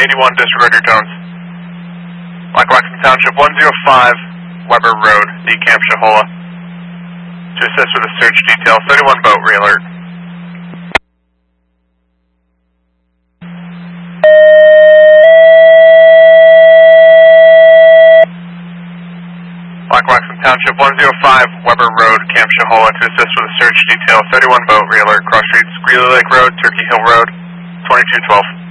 81, disregard your tones. Lackawanna Township 105, Weber Road, the Camp Shahola. To assist with a search detail, 31 boat, re-alert. Lackawanna Township 105, Weber Road, Camp Shahola. To assist with a search detail, 31 boat, re-alert. Cross Streets, Greeley Lake Road, Turkey Hill Road, 2212.